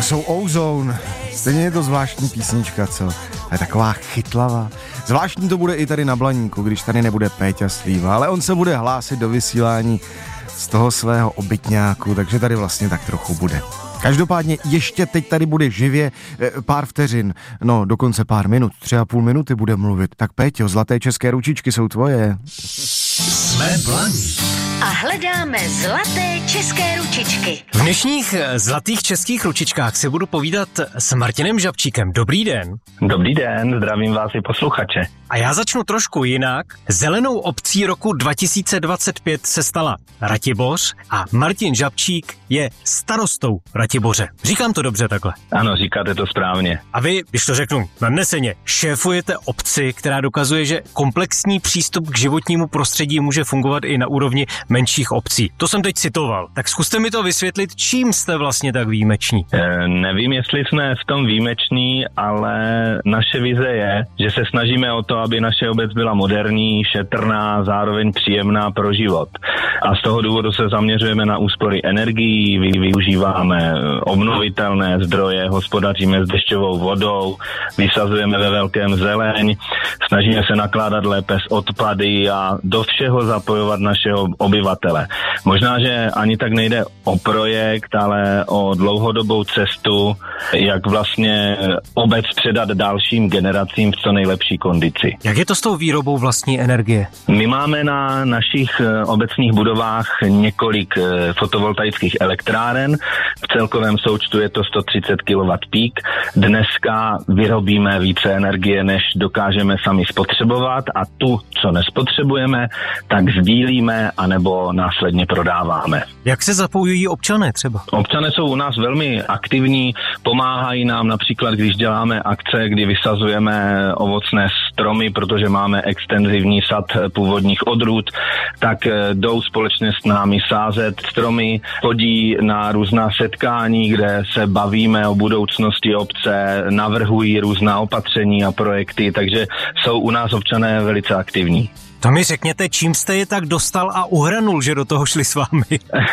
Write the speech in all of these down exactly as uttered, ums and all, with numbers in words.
jsou Ozone. Stejně je to zvláštní písnička, co? To je taková chytlavá. Zvláštní to bude i tady na Blaníku, když tady nebude Péťa Slíva, ale on se bude hlásit do vysílání z toho svého obytňáku, takže tady vlastně tak trochu bude. Každopádně ještě teď tady bude živě pár vteřin, no dokonce pár minut, tři a půl minuty bude mluvit. Tak Péťo, zlaté české ručičky jsou tvoje. Jsme Blaník. A hledáme zlaté české ručičky. V dnešních zlatých českých ručičkách si budu povídat s Martinem Žabčíkem. Dobrý den. Dobrý den, zdravím vás i posluchače. A já začnu trošku jinak. Zelenou obcí roku dva tisíce dvacet pět se stala Ratiboř a Martin Žabčík je starostou Ratiboře. Říkám to dobře takhle? Ano, říkáte to správně. A vy, když to řeknu nadneseně, šéfujete obci, která dokazuje, že komplexní přístup k životnímu prostředí může fungovat i na úrovni menších obcí. To jsem teď citoval. Tak zkuste mi to vysvětlit, čím jste vlastně tak výjimeční. E, nevím, jestli jsme v tom výjimeční, ale naše vize je, že se snažíme o to, aby naše obec byla moderní, šetrná, zároveň příjemná pro život. A z toho důvodu se zaměřujeme na úspory energií, využíváme obnovitelné zdroje, hospodaříme s dešťovou vodou, vysazujeme ve velkém zeleň, snažíme se nakládat lépe s odpady a do všeho zapojovat našeho obyvatele. Možná, že ani tak nejde o projekt, ale o dlouhodobou cestu, jak vlastně obec předat dalším generacím v co nejlepší kondici. Jak je to s tou výrobou vlastní energie? My máme na našich obecních budovách několik fotovoltaických elektráren. V celkovém součtu je to sto třicet kilowattů pík. Dneska vyrobíme více energie, než dokážeme sami spotřebovat a tu, co nespotřebujeme, tak sdílíme anebo následně prodáváme. Jak se zapojují občané třeba? Občané jsou u nás velmi aktivní, pomáhají nám například, když děláme akce, kdy vysazujeme ovocné stromy, protože máme extenzivní sad původních odrůd, tak jdou společně s námi sázet stromy, chodí na různá setkání, kde se bavíme o budoucnosti obce, navrhují různá opatření a projekty, takže jsou u nás občané velice aktivní. To mi řekněte, čím jste je tak dostal a uhranul, že do toho šli s vámi?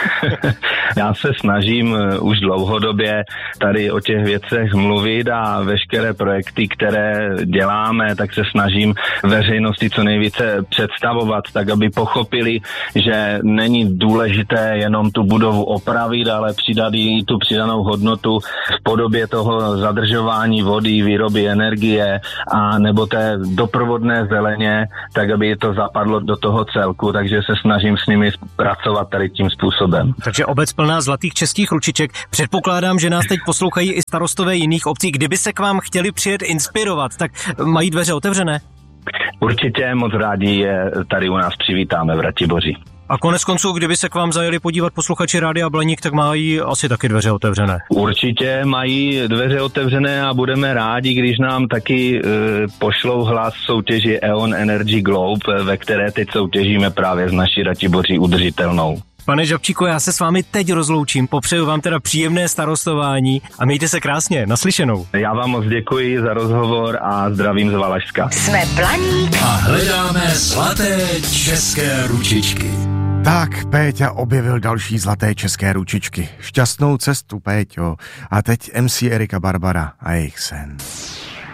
Já se snažím už dlouhodobě tady o těch věcech mluvit a veškeré projekty, které děláme, tak se snažím veřejnosti co nejvíce představovat, tak aby pochopili, že není důležité jenom tu budovu opravit, ale přidat i tu přidanou hodnotu v podobě toho zadržování vody, výroby energie a nebo té doprovodné zeleně, tak aby to zapadlo do toho celku, takže se snažím s nimi pracovat tady tím způsobem. Takže obec plná zlatých českých ručiček. Předpokládám, že nás teď poslouchají i starostové jiných obcí. Kdyby se k vám chtěli přijet inspirovat, tak mají dveře otevřené? Určitě moc rádi je tady u nás přivítáme v Ratiboři. A konec konců, kdyby se k vám zajeli podívat posluchači Rádia Blaník, tak mají asi taky dveře otevřené. Určitě mají dveře otevřené a budeme rádi, když nám taky e, pošlou hlas v soutěži E O N Energy Globe, ve které teď soutěžíme právě s naší Ratiboří udržitelnou. Pane Žabčíku, já se s vámi teď rozloučím, popřeju vám teda příjemné starostování a mějte se krásně, naslyšenou. Já vám moc děkuji za rozhovor a zdravím z Valašska. Jsme Blaník a hledáme zlaté české ručičky. Tak, Péťa objevil další zlaté české ručičky. Šťastnou cestu, Péťo. A teď M C Erika Barbara a jejich sen.